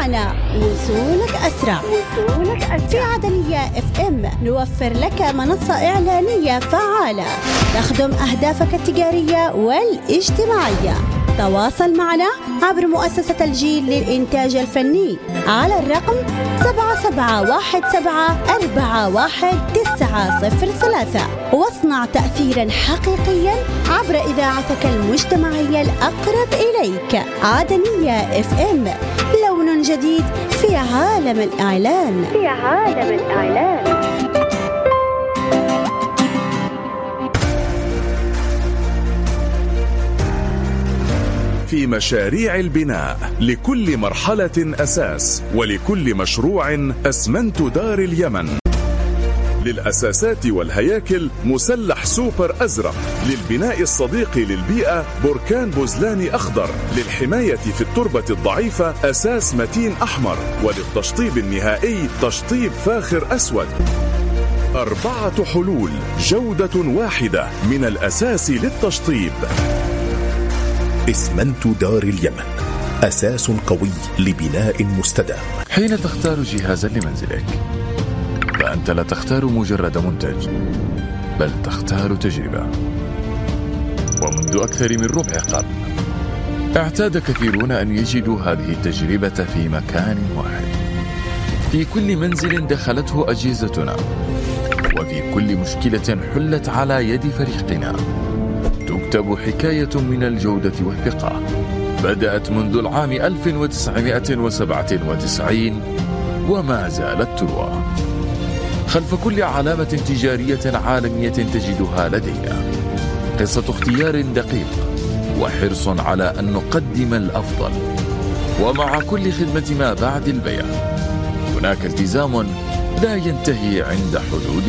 معنا وصولك أسرع. في عدنية FM نوفر لك منصة إعلانية فعالة تخدم أهدافك التجارية والاجتماعية. تواصل معنا عبر مؤسسة الجيل للإنتاج الفني على الرقم 7717411903 واصنع تأثيرا حقيقيا عبر إذاعتك المجتمعية الأقرب إليك. عدنية FM، لون جديد في عالم الإعلان. في مشاريع البناء لكل مرحلة أساس، ولكل مشروع أسمنت دار اليمن. للأساسات والهياكل مسلح سوبر أزرق، للبناء الصديق للبيئة بركان بوزلاني أخضر، للحماية في التربة الضعيفة أساس متين أحمر، وللتشطيب النهائي تشطيب فاخر أسود. 4 حلول، جودة واحدة من الأساس للتشطيب. اسمنت دار اليمن، أساس قوي لبناء مستدام. حين تختار جهازا لمنزلك فأنت لا تختار مجرد منتج، بل تختار تجربة. ومنذ أكثر من ربع قرن اعتاد كثيرون أن يجدوا هذه التجربة في مكان واحد. في كل منزل دخلته أجهزتنا، وفي كل مشكلة حلت على يد فريقنا تكتب حكاية من الجودة والثقة بدأت منذ العام 1997 وما زالت تروى. خلف كل علامة تجارية عالمية تجدها لدينا قصة اختيار دقيق وحرص على أن نقدم الأفضل. ومع كل خدمة ما بعد البيع هناك التزام لا ينتهي عند حدود